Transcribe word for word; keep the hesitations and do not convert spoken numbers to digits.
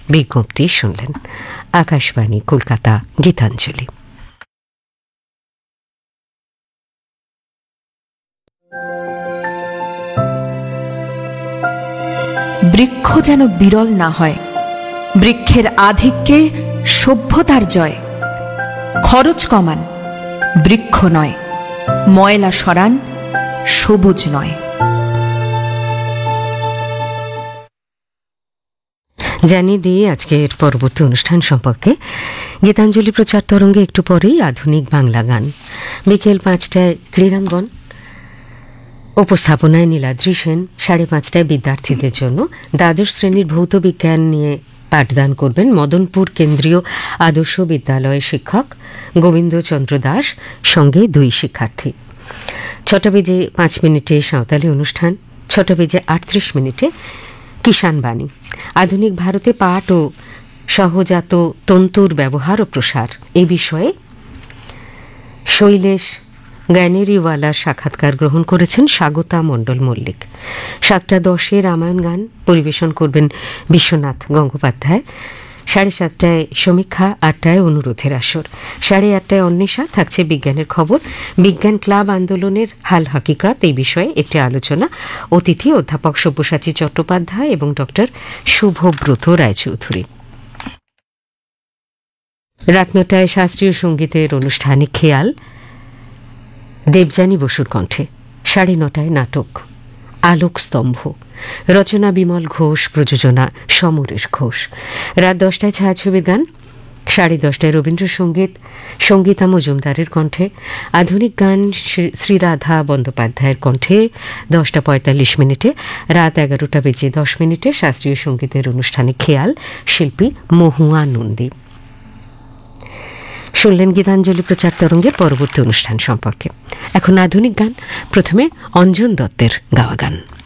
বিজ্ঞপ্তি শুনলেন। আকাশবাণী কলকাতা, গীতাঞ্জলি। বৃক্ষ যেন বিরল না হয়, বৃক্ষের আধিক্যে সভ্যতার জয়। খরচ কমান, বৃক্ষ নয়, ময়লা সরান, সবুজ নয়। জানিয়ে দিয়ে আজকের পরবর্তী অনুষ্ঠান সম্পর্কে। গীতাঞ্জলি প্রচার তরঙ্গে একটু পরেই আধুনিক বাংলা গান। বিকেল পাঁচটায় ক্রীড়াঙ্গন, উপস্থাপনায় নীলাদ্রি সেন। সাড়ে পাঁচটায় বিদ্যার্থীদের জন্য দ্বাদশ শ্রেণীর ভৌত বিজ্ঞান নিয়ে পাঠদান করবেন মদনপুর কেন্দ্রীয় আদর্শ বিদ্যালয়ের শিক্ষক গোবিন্দচন্দ্র দাস, সঙ্গে দুই শিক্ষার্থী। ছটা বেজে পাঁচ মিনিটে সাঁওতালি অনুষ্ঠান। ছটা বেজে আটত্রিশ মিনিটে কিষাণ বাণী। আধুনিক ভারতে পাট ও সহজাত তন্তুর ব্যবহার ও প্রসার এ বিষয়ে শৈলেশ জ্ঞানেরিওয়ালার সাক্ষাৎকার গ্রহণ করেছেন স্বাগতা মণ্ডল মল্লিক। সাতটা দশে রামায়ণ গান পরিবেশন করবেন বিশ্বনাথ গঙ্গোপাধ্যায়। সাড়ে সাতটায় সমীক্ষা, আটটায় অনুরোধের আসর। সাড়ে আটটায় অন্বেষা, থাকছে বিজ্ঞানের খবর। বিজ্ঞান ক্লাব আন্দোলনের হাল হাকিকাত এই বিষয়ে একটি আলোচনা। অতিথি অধ্যাপক সব্যসাচী চট্টোপাধ্যায় এবং ডক্টর শুভব্রত রায়চৌধুরী। রাত নটায় শাস্ত্রীয় সঙ্গীতের অনুষ্ঠানে খেয়াল, দেবযানী বসুর কণ্ঠে। সাড়ে নটায় নাটক আলোক স্তম্ভ, রচনা বিমল ঘোষ, প্রযোজনা সমরেশ ঘোষ। রাত দশটায় ছায়াছবির গান। সাড়ে দশটায় রবীন্দ্রসঙ্গীত, সঙ্গীতা মজুমদারের কণ্ঠে। আধুনিক গান শ্রীরাধা বন্দ্যোপাধ্যায়ের কণ্ঠে দশটা পঁয়তাল্লিশ মিনিটে। রাত এগারোটা বেজে দশ মিনিটে শাস্ত্রীয় সঙ্গীতের অনুষ্ঠানে খেয়াল, শিল্পী মহুয়া নন্দী। শুনলেন গীতাঞ্জলি প্রচার তরঙ্গের পরবর্তী অনুষ্ঠান সম্পর্কে। এখন আধুনিক গান, প্রথমে অঞ্জন দত্তের গাওয়া গান।